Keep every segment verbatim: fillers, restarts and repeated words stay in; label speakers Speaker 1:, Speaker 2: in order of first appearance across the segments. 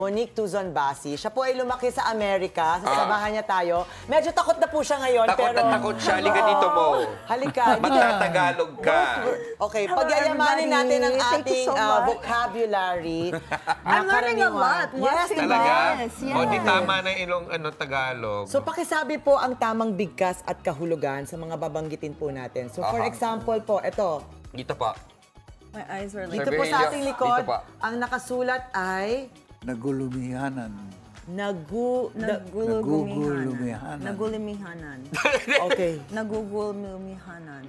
Speaker 1: Monique Tuzon Basi. Siya po ay lumaki sa Amerika. Sasamahan niya tayo. Medyo takot na po siya ngayon.
Speaker 2: Takot
Speaker 1: pero...
Speaker 2: na takot siya. Halika dito mo.
Speaker 1: Halika.
Speaker 2: Magtatagalog ka.
Speaker 1: Okay,
Speaker 3: Hello,
Speaker 1: pagyayamanin
Speaker 3: everybody.
Speaker 1: natin ang
Speaker 3: Thank you
Speaker 1: ating
Speaker 3: so
Speaker 1: uh,
Speaker 3: much.
Speaker 1: vocabulary.
Speaker 3: I'm learning a
Speaker 1: Yes,
Speaker 3: lot. Watching
Speaker 2: Talaga?
Speaker 3: this. Yes.
Speaker 2: O, di tama na ilong ano, Tagalog.
Speaker 1: So, pakisabi po ang tamang bigkas at kahulugan sa mga babanggitin po natin. So, for
Speaker 2: Aha.
Speaker 1: example po, ito.
Speaker 2: Dito pa.
Speaker 3: My eyes are
Speaker 1: Dito
Speaker 3: like...
Speaker 1: po sa ating likod,
Speaker 2: Dito pa.
Speaker 1: ang nakasulat ay
Speaker 4: Nagulumihanan.
Speaker 1: nagu... na-
Speaker 4: Nagugulumihanan.
Speaker 3: Nagulumihanan.
Speaker 1: okay.
Speaker 3: Nagugulumihanan.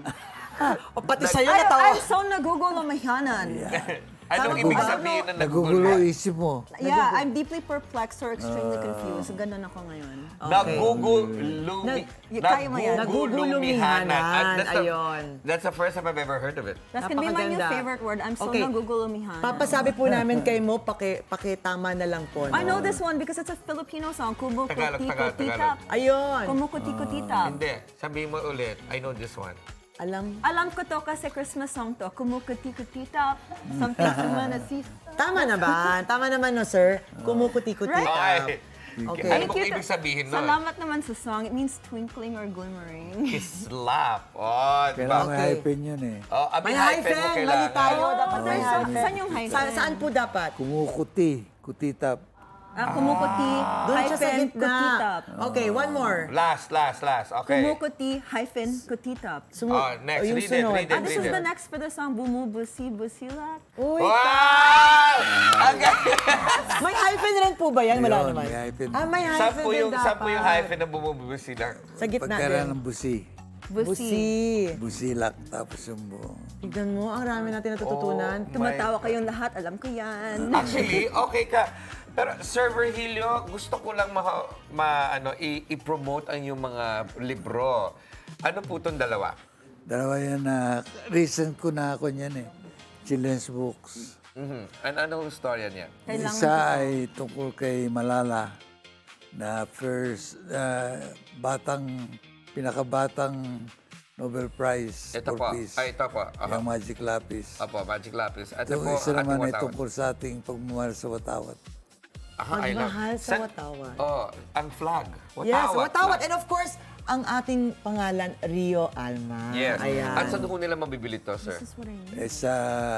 Speaker 1: O, pati sa'yo
Speaker 3: Ay,
Speaker 1: natawa.
Speaker 3: I'm so nagugulumihanan.
Speaker 2: Anong
Speaker 1: Tama
Speaker 2: ibig
Speaker 1: ba?
Speaker 2: sabihin ng
Speaker 4: Nagugulo
Speaker 2: naguguluhan?
Speaker 4: isip mo.
Speaker 3: Yeah, I'm deeply perplexed or extremely confused. Ganun ako ngayon.
Speaker 2: Nagugulumi...
Speaker 3: Nag- y- kaya mo yan.
Speaker 1: Nagugulumihanan.
Speaker 2: Ah, that's the-
Speaker 1: Ayun.
Speaker 2: That's the first time I've ever heard of it.
Speaker 3: That's gonna be my new
Speaker 1: Napakaganda.
Speaker 3: favorite word. I'm so
Speaker 1: Okay.
Speaker 3: nagugulumihanan.
Speaker 1: Papasabi po namin kay mo, paki, pakitama na lang po. No?
Speaker 3: I know this one because it's a Filipino song.
Speaker 2: Tagalog, Tagalog,
Speaker 3: Kumukutiko-titap.
Speaker 1: Ayun.
Speaker 3: Kumukutiko-titap.
Speaker 2: Hindi. Sabihin mo ulit. I know this one.
Speaker 1: Alam.
Speaker 3: Alam ko to kasi Christmas song to. Kumukutiko-titap. Something sumanasif.
Speaker 1: Tama na ba? Tama naman no, sir. Kumukuti-kuti.
Speaker 2: Okay.
Speaker 1: Okay.
Speaker 2: Ano
Speaker 3: Thank
Speaker 2: bang
Speaker 3: you.
Speaker 2: ibig sabihin nun?
Speaker 3: Salamat naman sa song. It means twinkling or glimmering.
Speaker 2: Kislap. Oh, di ba?
Speaker 4: Kailangan may
Speaker 1: Okay.
Speaker 4: hyphen yun eh.
Speaker 2: Oh, abi
Speaker 1: May
Speaker 2: hyphen mo
Speaker 1: hyphen. Mali
Speaker 2: kailangan.
Speaker 1: tayo. Dapat may
Speaker 3: Saan-
Speaker 1: hyphen.
Speaker 3: saan yung hyphen?
Speaker 1: Sa- saan po dapat?
Speaker 4: Kumukuti. Kutitap.
Speaker 3: Ah, kumukuti,
Speaker 1: Doon siya sa
Speaker 3: hyphen,
Speaker 1: gitna.
Speaker 3: kutitap.
Speaker 1: Okay, one more.
Speaker 2: Last, last, last. Okay.
Speaker 3: Kumukuti, hyphen, kutitap.
Speaker 1: Sumu-
Speaker 2: Oh, next.
Speaker 1: o, yung
Speaker 2: Read it,
Speaker 1: sunod.
Speaker 2: read it.
Speaker 3: Ah, this is
Speaker 2: Reader.
Speaker 3: the next for the song, Bumubusi, Busilak.
Speaker 1: Uy,
Speaker 2: Wow! Ang galing!
Speaker 1: may hyphen rin po ba yan? Wala
Speaker 4: Yun,
Speaker 1: naman.
Speaker 4: may hyphen.
Speaker 1: Ah, may hyphen
Speaker 2: Sampu
Speaker 1: din
Speaker 2: yung,
Speaker 1: dapat.
Speaker 2: sampu yung hyphen na bumubusi lang.
Speaker 1: Sa gitna
Speaker 4: Pagkaraan
Speaker 1: din.
Speaker 4: ng busi.
Speaker 3: Busi.
Speaker 1: Busi.
Speaker 4: Busilak. Tapos yung buong.
Speaker 1: Tignan mo, ang rami natin natututunan.
Speaker 2: Oh.
Speaker 3: Tumatawa kayong lahat, alam ko yan.
Speaker 2: Actually, okay ka. Pero Sir Virgilio, gusto ko lang ma, ma ano, i- i-promote ang yung mga libro. Ano po itong dalawa?
Speaker 4: Dalawa yan na recent ko na ako niyan eh. Children's books.
Speaker 2: Mhm. An anong storya niya?
Speaker 3: Kailangan
Speaker 4: Isa
Speaker 3: ko.
Speaker 4: ay tungkol kay Malala na first uh, batang, pinakabatang Nobel Prize
Speaker 2: Ito
Speaker 4: for
Speaker 2: po.
Speaker 4: Peace.
Speaker 2: Ay, ito po. Aha.
Speaker 4: Yung Magic Lapis.
Speaker 2: Apo, Magic Lapis. At
Speaker 4: Ito
Speaker 2: po,
Speaker 4: isa naman ay
Speaker 2: Watawat.
Speaker 4: tungkol sa ating pagmamahal sa watawat.
Speaker 2: Aha, I love-
Speaker 1: Pagmahal sa
Speaker 2: San-
Speaker 1: watawat.
Speaker 2: Oh, ang flag. Watawat.
Speaker 1: Yes, watawat.
Speaker 2: flag.
Speaker 1: And of course, ang ating pangalan, Rio Alma.
Speaker 2: Yes.
Speaker 1: Ayan.
Speaker 2: At saan ko nila mabibili to, sir?
Speaker 3: This is what I need.
Speaker 4: Eh, sa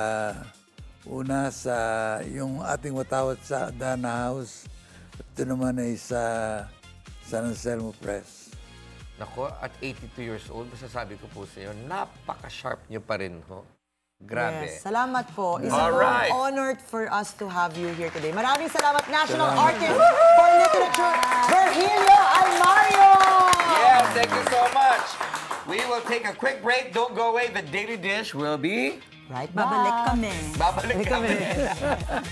Speaker 4: una sa yung ating watawat sa Dana House. Ito naman ay sa San Anselmo Press.
Speaker 2: Nako, at eighty-two years old, masasabi ko po sa inyo, napaka-sharp niyo pa rin, ho. Grabe.
Speaker 1: Yes, salamat po. Isa
Speaker 2: Alright.
Speaker 1: po honored for us to have you here today. Maraming salamat, National Artist for Literature, Virgilio Almario!
Speaker 2: Yes, thank you so much. We will take a quick break. Don't go away. The Daily Dish will be...
Speaker 1: Right,
Speaker 3: Babalik kami.
Speaker 2: Babalik kami.